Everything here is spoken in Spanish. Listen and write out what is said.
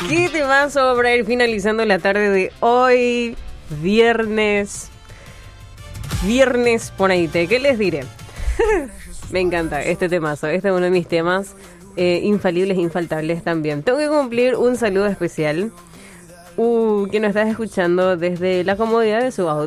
¿Qué temazo para ir finalizando la tarde de hoy? Viernes por ahí. ¿Qué les diré? Me encanta este temazo. Este es uno de mis temas infalibles, infaltables también. Tengo que cumplir un saludo especial. Que nos estás escuchando desde la comodidad de su auto.